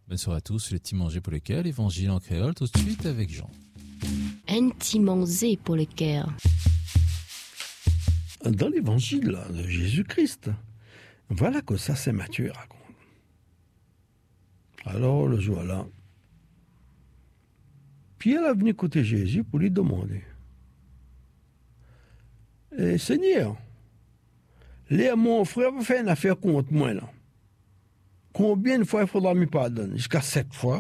Bonne soirée à tous, le petit manger pour le cœur, l'évangile en créole, tout de suite avec Jean. Un petit manger pour le cœur. Dans l'évangile de Jésus-Christ, voilà que ça Saint Matthieu raconte. Alors le jour-là, Pierre est venu côté Jésus pour lui demander: Seigneur, mon frère va faire une affaire contre moi là. Combien de fois il faudra me pardonner? Jusqu'à 7 fois.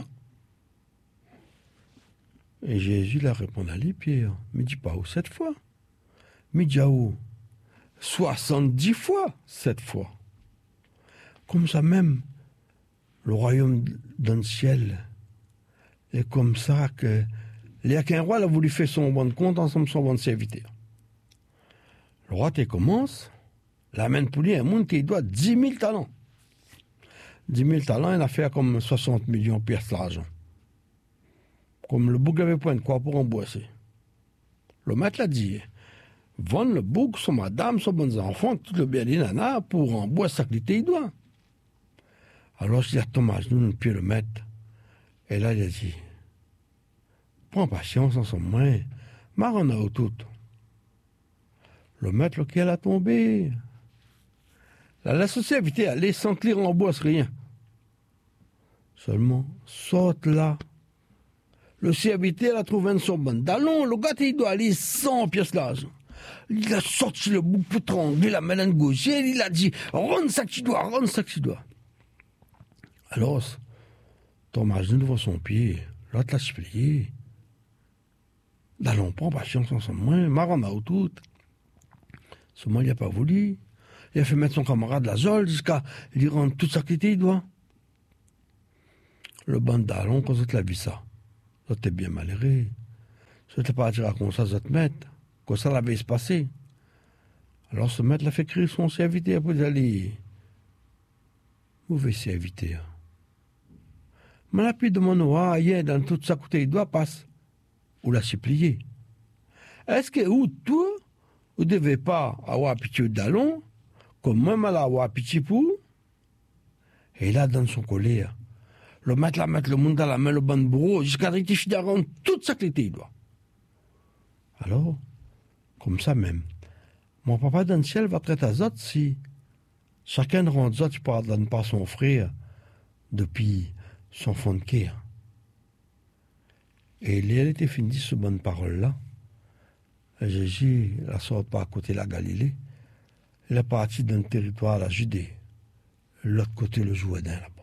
Et Jésus l'a répondu à lui, Pierre, mais dis pas où 7 fois. Mais dis où 70 fois 7 fois. Comme ça même, le royaume dans le ciel est comme ça que qu'un roi a voulu faire son bon compte ensemble son bon serviteur. Le roi te commence, l'amène pour lui un monde qui doit 10 000 talents. 10 000 talents, il a fait comme 60 millions de pièces d'argent. Comme le bouc avait point de quoi pour emboîser. Le maître l'a dit: vendre le bouc, son madame, son bons enfants, tout le bien des nanas pour emboîser sa qualité, il doit. Alors il a tombé à genoux, puis le maître. Et là, il a dit: prends patience en son moins, marron à tout. Le maître lequel a tombé. La société allait sans que l'on rembourse rien. Seulement, saute là. Le serviteur a trouvé une somme bonne. D'allons, le gars, il doit aller 100 pièces d'argent. Il a sorti le bouc pour trembler la main gauche et il a dit: rends ça que tu dois, rends ça que tu dois. Alors, Thomas genoux devant son pied, l'autre l'a supplié. D'allons, prends patience ensemble, moi, marron à tout. Seulement, il n'a pas voulu. Il a fait mettre son camarade la zole jusqu'à lui rendre toute sa qualité, il doit. Le bon d'allons, quand tu l'as vu ça, ça t'es bien malheureux. Ça t'es pas à dire comme ça, ça te mettre. Quand ça l'avait se passer. Alors ce maître l'a fait crier son serviteur pour aller. Mauvais serviteur. Mais la pluie de mon roi, hier, dans toute sa côté, il doit passer. Ou l'a supplié. Est-ce que ou toi, vous ne devez pas avoir pitié d'allons, comme moi, mal avoir pitié pour? Et là, dans son colère, le maître la mettre le monde dans la main, le bon bourreau, jusqu'à rectifier à rendre toute sa qualité, il doit. Alors, comme ça même, mon papa dans le ciel va traiter à autres si chacun de rend autres pardonne pas son frère depuis son fond de cœur. Et il était fini ce bonne parole-là. Et Jésus la sort pas à côté de la Galilée. Il est parti d'un territoire à la Judée. L'autre côté, le Jourdain, là-bas.